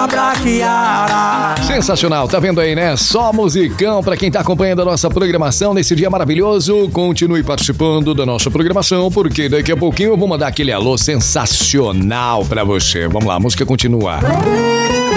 pra Kiara. Sensacional, tá vendo aí, né? Só musicão pra quem tá acompanhando a nossa programação nesse dia maravilhoso. Continue participando da nossa programação, porque daqui a pouquinho eu vou mandar aquele alô sensacional pra você. Vamos lá, a música continua.